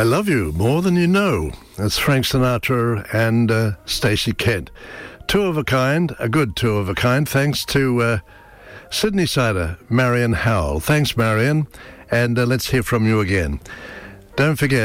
I Love You More Than You Know. That's Frank Sinatra and Stacey Kent. Two of a kind, a good two of a kind, thanks to Sydney Sider, Marion Howell. Thanks, Marion, and let's hear from you again. Don't forget,